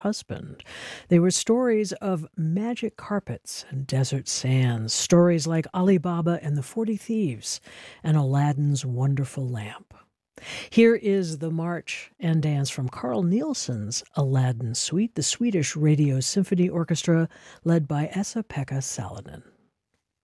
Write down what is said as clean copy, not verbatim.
husband. They were stories of magic carpets and desert sands, stories like Ali Baba and the 40 Thieves and Aladdin's wonderful lamp. Here is the march and dance from Carl Nielsen's Aladdin Suite, the Swedish Radio Symphony Orchestra, led by Esa-Pekka Salonen.